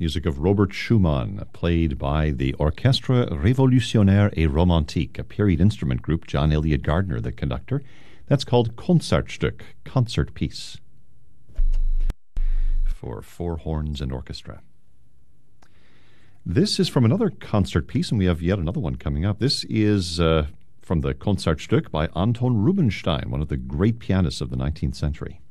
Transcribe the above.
music of Robert Schumann, played by the Orchestre Révolutionnaire et Romantique, a period instrument group, John Elliott Gardner, the conductor. That's called Concertstück, concert piece, for four horns and orchestra. This is from another concert piece, and we have yet another one coming up. This is from the Concertstück by Anton Rubinstein, one of the great pianists of the 19th century.